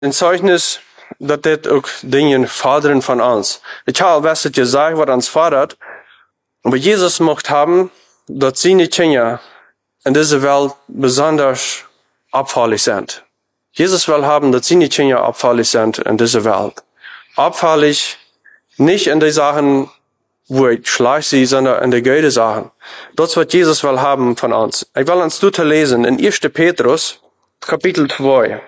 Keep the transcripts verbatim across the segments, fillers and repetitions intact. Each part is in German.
Ein Zeugnis, dat dit ook dingen vaderen van ons. Ik habe was het gezegd wat ons vadert, aber Jesus mocht haben, dat seine Kinder in dieser Welt besonders abfällig sind. Jesus will haben, dass seine Kinder abfällig sind in dieser Welt. Abfällig nicht in die Sachen, wo ich schlecht sehe, sondern in die guten Sachen. Das, was Jesus will haben von uns. Ich will uns dort lesen in erster Petrus, Kapitel zwei.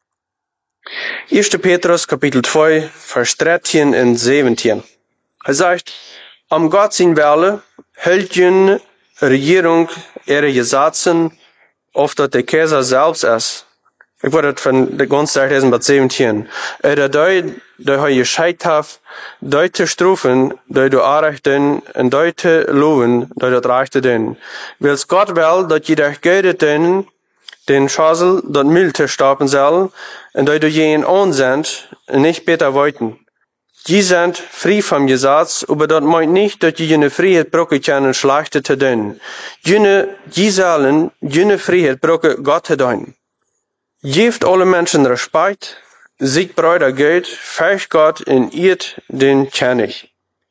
erster Petrus, Kapitel zwei, Vers dreizehn und zeventien. Er sagt, am Gott sein Welle hält jene Regierung ihre Gesetze, auf dat der Kaiser selbst ist. Ich wollte das von der ganzen Zeit lesen, bei zeventien. Er der Deu, der er gescheit hat, deute Strufen, der du Arechten, und deute Lohen, der du Rechte den. Wils Gott will, dat jeder Gede den, den Schasel, dat Milde starben soll, und der du jenen ansend, und nicht beter wollten. Die sind frei vom Gesetz, aber das meint nicht, dass die jene Freiheit brauchen können, schlechte zu tun. Jene, die sollen jene Freiheit brauchen, Gott zu tun. Geeft alle Menschen Respekt, sieht Brüder Geld, fähig Gott in ihr den König.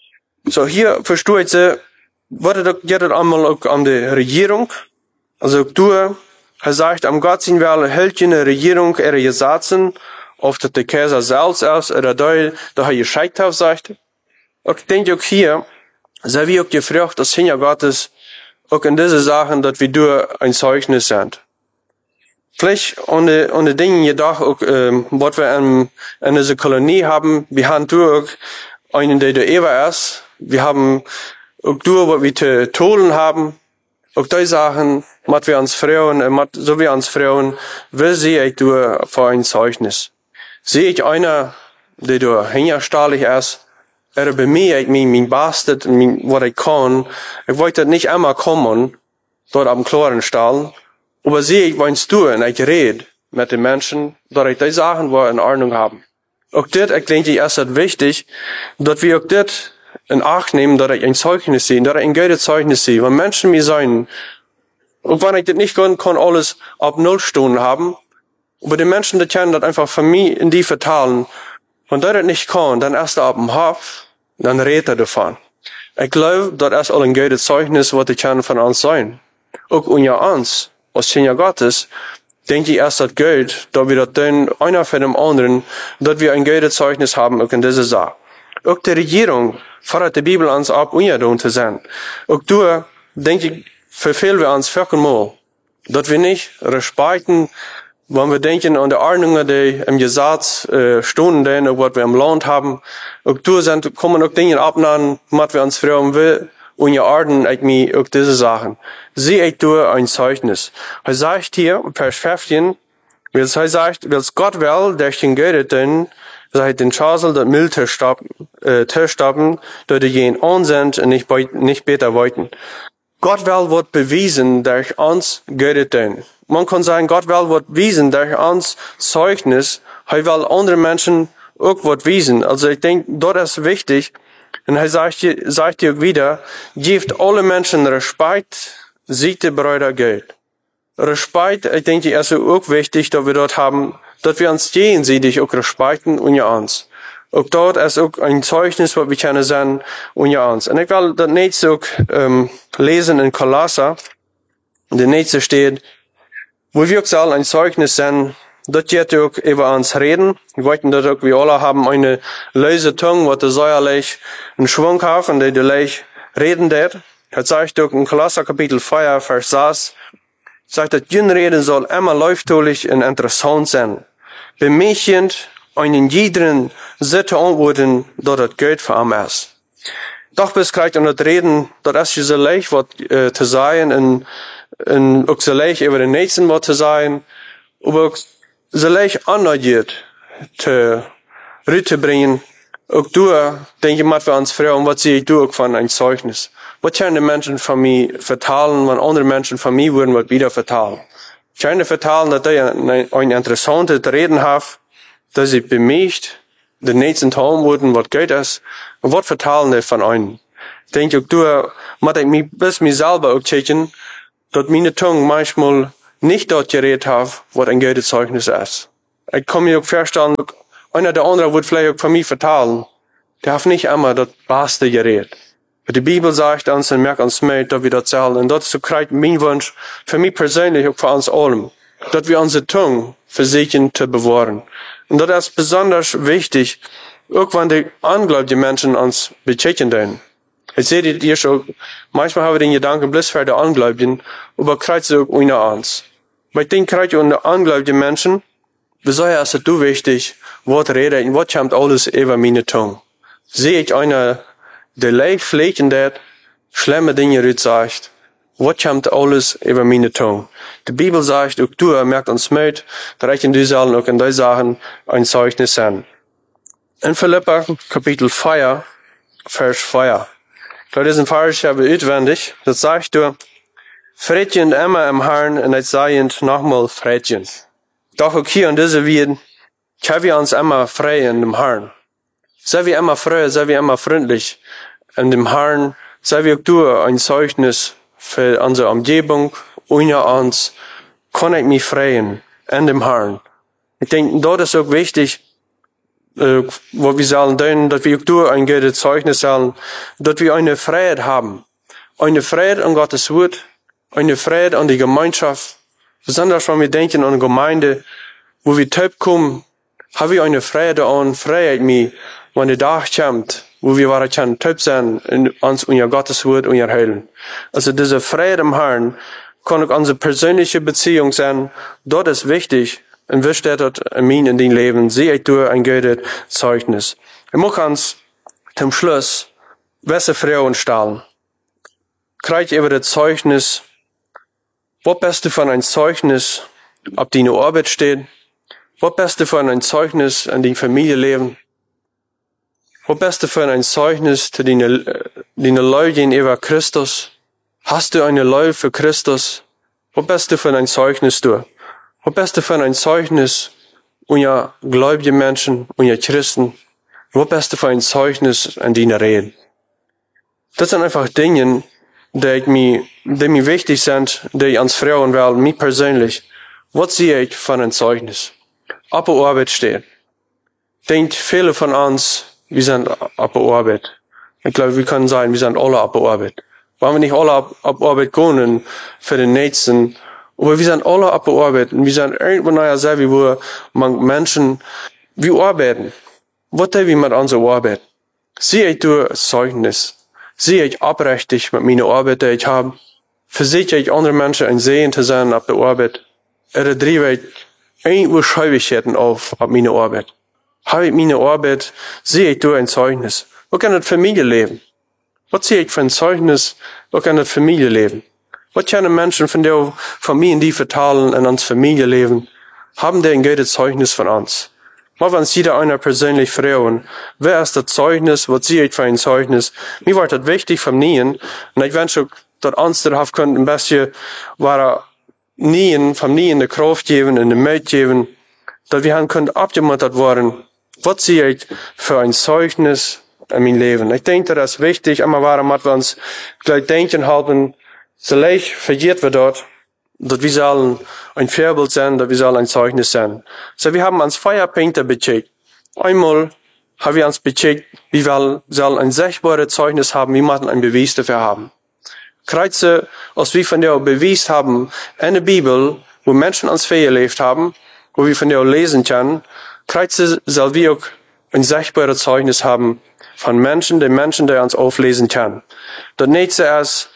So, hier versteht sie, was das geht einmal auch an die Regierung. Also, du, er sagt, am Gott sein Welle hält jene Regierung ihre Gesetze, of dat de keizer zelfs is, oder der, der er gescheit hat, sagt. Ik denk ook hier, zijn we ook gevraagd als Kinder Gottes, ook in deze zaken, dat we door een Zeugnis sind. Vielleicht an de, an de dingen gedacht, ook, ähm, wat we in, in deze Kolonie haben, wir haben door ook einen, der der Ewer ist, wir haben ook door wat we te tolen haben, ook die Sachen, wat wir uns Frauen, mat, so wie uns Frauen, will sie ich door für ein Zeugnis. Sehe ich einer, der da hinterstahlig ist, er bemühe ich mich, mein Bestes, mein, was ich kann. Ich wollte nicht einmal kommen, dort am klaren Stall, aber sehe ich, was du, und ich rede mit den Menschen, dass ich die Sachen wo in Ordnung haben. Auch das, ich denke, ist es wichtig, dass wir auch das in Acht nehmen, dass ich ein Zeugnis sehe, dass ich ein gutes Zeugnis sehe. Wenn Menschen mir sagen, und wenn ich das nicht kann, kann alles ab null Stunden haben, aber die Menschen, die können das einfach von mir in die vertalen. Wenn der das nicht kann, dann erst ab dem Haft, dann redet er davon. Ich glaube, das ist auch ein gutes Zeugnis, was die können von uns sein. Auch unter uns, als Kinder Gottes, denke ich erst das Geld, dass wir das tun, einer für den anderen, dass wir ein gutes Zeugnis haben, auch in dieser Sache. Auch die Regierung fordert die Bibel uns ab, unter zu sein. Auch du, denke ich, verfehlen wir uns viermal, dass wir nicht respektieren, wenn wir denken an die Ordnungen, die im Gesetz äh, stehen, denn, was wir im Land haben, auch du sind, kommen auch Dinge abnahmen, was wir uns fragen will, und ihr Orden, ich mir auch diese Sachen. Sieh ich durch ein Zeugnis. Er sagt hier, Vers fünfzehn, er sagt, weil Gott will, der den Götteten, sagt den Schasel, das Müll zerstappen, dass die jen ansehen und nicht, nicht beter wollten. Gott will wird bewiesen durch uns Götteten. Man kann sagen, Gott will wird wiesen durch uns Zeugnis. Er will andere Menschen auch wird wiesen. Also ich denke, dort ist wichtig. Und er sagt hier, sagt hier wieder, gebt alle Menschen Respekt, sieht die Brüder Geld. Respekt, ich denke, ist auch wichtig, dass wir dort haben, dass wir uns gegenseitig auch respekten unter uns. Auch dort ist auch ein Zeugnis, was wir können sagen, unter uns. Und ich will das nächste auch ähm, lesen in Kolosser. Der nächste steht, wo wir auch sollen ein Zeugnis sein, dort geht auch über uns reden. Wir wollten dort auch, wir alle haben eine leise Zunge, was der säuerlich einen Schwung hat, und der leicht reden wird. Das sagt auch in Kolosser Kapitel vier, Vers sechs, sagt, dass jene Reden soll immer läuftulich und interessant sein. Bemächtigend, einen jeden Sitte antworten, dass das Geld für ihn ist. Doch bis gleich an das Reden, das ist so leicht, was äh, zu sagen, und und auch so leicht über den nächsten Wort zu sein, aber auch so leicht anerkannt zu rüberzubringen. Auch du, denke ich mal, für uns Frauen, was sehe ich du auch von ein Zeugnis? Was können die Menschen von mir vertalen, wenn andere Menschen von mir würden, was wieder vertalen? Ich kann vertalen, dass die ein, ein interessantes Reden haben, dass sie bemächt, den nächsten Tag wurden, was geht ist, und was vertalen die von einem? Ich denke auch du, muss ich mich bis mir selber auch checken, dass meine Zunge manchmal nicht dort geredet hat, was ein gutes Zeugnis ist. ich kann mir auch vorstellen, einer der anderen wird vielleicht auch von mir vertalen. Der hat nicht immer das Beste geredet. Die Bibel sagt uns und merkt uns mit, dass wir das zählen. Und das ist so mein Wunsch für mich persönlich, auch für uns allen, dass wir unsere Zunge versuchen zu bewahren. Und das ist besonders wichtig, auch wenn die ungläubigen Menschen uns beschädigen. Ich sehe das hier schon, manchmal haben wir den Gedanken, bloß für die Ungläubigen, aber kreuz auch ohne uns. Bei den kreuz und ungläubigen Menschen, wieso ist es so wichtig, was redet und was kommt alles über meine Zunge? Sehe ich einer, der leicht pflegen hat, schlimme Dinge sagt, was kommt alles über meine Zunge? Die Bibel sagt, auch du merkt uns mit, dass ich in die Sachen auch in die Sachen ein Zeugnis sein. In Philippa, Kapitel vier, Vers vier. Ich glaube, diesen Vers habe ich auswendig. Das sagt du, Friedchen immer im Herrn und ich sage nochmal Friedchen. Doch auch hier in dieser Welt, können wir uns immer frei in dem Herrn. Sei wir immer frei, sei wir immer freundlich. In dem Herrn, sei wir auch du ein Zeugnis für unsere Umgebung, ohne uns, kann ich mich freien in dem Herrn. Ich denke, dort ist auch wichtig, äh, wo wir sollen tun, dass wir auch du ein gutes Zeugnis sollen, dass wir eine Freiheit haben. Eine Freiheit an Gottes Wort, eine Freiheit an die Gemeinschaft. Besonders wenn wir denken an eine Gemeinde, wo wir taub kommen, haben wir eine Freiheit an, Freiheit mir, wenn der Tag kommt, wo wir waren können taub sein, und uns unser Gottes Wort und heilen. Also diese Freiheit im Herrn kann auch unsere persönliche Beziehung sein. Dort ist wichtig, und wie steht dort in mir in dein Leben, sehe ich durch ein gutes Zeugnis. Ich muss uns zum Schluss, welche Frauen stellen. Krieg über das Zeugnis, was bist du von ein Zeugnis, ob deine Arbeit steht? Was bist du von ein Zeugnis an dein Familienleben? Was bist du für ein Zeugnis zu deiner, deiner Leute über Christus? Hast du eine Leute für Christus? Was bist du für ein Zeugnis du? Was bist du für ein Zeugnis unter gläubige Menschen, unter Christen? Was bist du für ein Zeugnis an deiner Rede? Das sind einfach Dinge, die mir, die mir wichtig sind, die ich ans Frauen will, mir persönlich. Was sehe ich von ein Zeugnis? Ab der Arbeit steht. Denkt viele von uns, wir sind ab der Arbeit. Ich glaube, wir können sagen, wir sind alle ab der Arbeit. Wollen wir nicht alle ab, ab der Arbeit gehen für den Nächsten? Aber wir sind alle ab der Arbeit. Und wir sind irgendwo naja selber, wo man Menschen, wir arbeiten. Was tun wir mit unserer Arbeit? Sehe ich durch Zeugnis? Sehe ich abrechtig mit meiner Arbeit, die ich habe? Versichere ich andere Menschen ein Sehen zu sein ab der Arbeit? Oder drehe ich irgendwo Scheuigkeiten auf ab meiner Arbeit? Habe ich meine Arbeit, sehe ich durch ein Zeugnis? Wo kann das Familienleben? Was sehe ich für ein Zeugnis? Wo kann das Familienleben? Was können Menschen von der Familie, die verteilen in uns Familienleben, haben die ein gutes Zeugnis von uns? Mal wenn jeder einer persönlich fragen, wer ist das Zeugnis, was sehe ich für ein Zeugnis? Mir war das wichtig von Nien, und ich wünsche, dass uns darauf können, ein bisschen, war Nien, von Nien die Kraft geben, in die Mut geben, dass wir haben können abgemuttert worden, was sehe ich für ein Zeugnis in meinem Leben? Ich denke, das ist wichtig, immer warum wir uns gleich denken halten, so leicht vergeht wir dort, dass wir sollen ein Vorbild sein, dass wir sollen ein Zeugnis sein. So, wir haben uns vier Punkte becheckt. Einmal haben wir uns becheckt, wir sollen ein sichtbares Zeugnis haben, wir müssen ein Beweis dafür haben. Kreuze, als wir von der Beweis haben, in der Bibel, wo Menschen uns gelebt haben, wo wir von der lesen können, Kreuze soll wir auch ein sichtbares Zeugnis haben von Menschen, die Menschen, die uns auflesen können. Das nächste ist,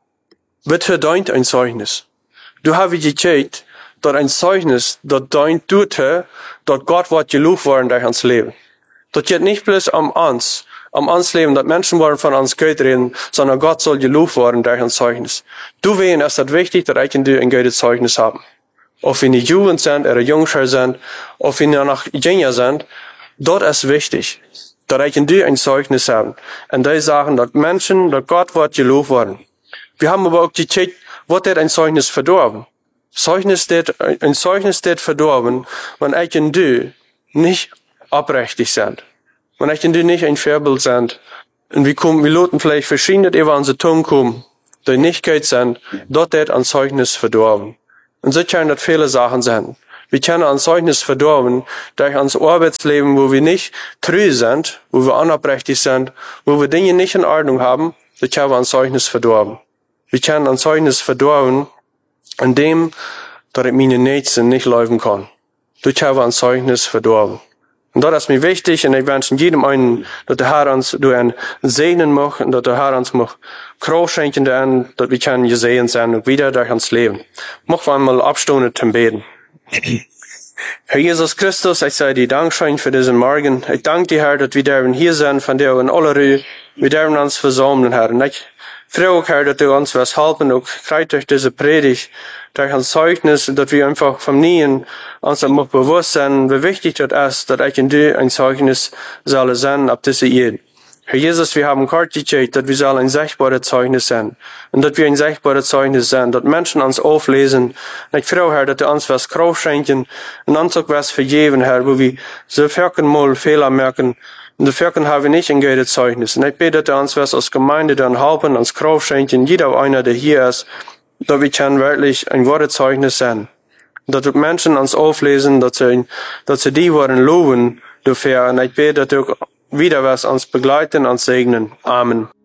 wird verdient ein Zeugnis. Du hast gecheckt, dass ein Zeugnis, das deint tut, dass Gott wird gelobt worden durch uns Leben. Das geht nicht bloß um uns, um uns Leben, dass Menschen wollen von uns Gott reden, sondern Gott soll gelobt worden durch ein Zeugnis. Du wen ist das wichtig, dass ich und du ein gutes Zeugnis haben. Ob wir nicht Jugend sind, oder Jungschar sind, ob wir noch jünger sind, dort ist wichtig, dass ich und du ein Zeugnis haben. Und die sagen, dass Menschen, dass Gott wird gelobt worden. Wir haben aber auch gecheckt, was wird ein Zeugnis verdorben? Zeugnis det, ein Zeugnis wird verdorben, wenn ich und du nicht abrechtig sind. Wenn ich und du nicht ein Vorbild sind. Und wir kommen, wir loten vielleicht verschiedene über unsere Zunge kommen, die nicht geht sind, dort wird ein Zeugnis verdorben. Und so können das viele Sachen sein. Wir können ein Zeugnis verdorben durch unser Arbeitsleben, wo wir nicht treu sind, wo wir unaufrichtig sind, wo wir Dinge nicht in Ordnung haben, da können wir ein Zeugnis verdorben. Wir können ein Zeugnis verdorben, in dem, dass ich meine Nächsten nicht laufen kann. Da können wir ein Zeugnis verdorben. Und das ist mir wichtig, und ich wünsche jedem einen, dass der Herr uns durch ein segnen mag, und dass der Herr uns mag Kraft schenken, dass wir können gesehen sein und wieder durch uns Leben. Machen wir einmal abstunden zum Beten. Herr Jesus Christus, ich sei dir Dankeschön für diesen Morgen. Ich danke dir, Herr, dass wir dürfen hier sein, von dir in aller Ruhe. Wir dürfen uns versammeln, Herr. Und ich freue mich, Herr, dass du uns was helfen, auch gerade durch diese Predigt, durch ein Zeugnis, dass wir einfach vom Nien uns einmal bewusst sein, wie wichtig das ist, dass ich in dir ein Zeugnis soll sein, ab diese Ehe. Herr Jesus, wir haben gerade gesagt, dass wir sollen ein sichtbares Zeugnis sein. Und dass wir ein sichtbares Zeugnis sein, dass Menschen uns auflesen. Und ich freue, Herr, dass du uns was Kraft schenken und uns auch was vergeben, Herr, wo wir so viel mal Fehler merken. Und dafür haben wir nicht ein gutes Zeugnis. Und ich bete, dass du uns was als Gemeinde dann helfen, uns Kraft schenken, jeder einer, der hier ist, dass wir können wirklich ein wahres Zeugnis sein. Dass die Menschen uns auflesen, dass sie, dass sie die wollen loben dafür. Und ich bete, dass du wieder was uns begleiten und segnen. Amen.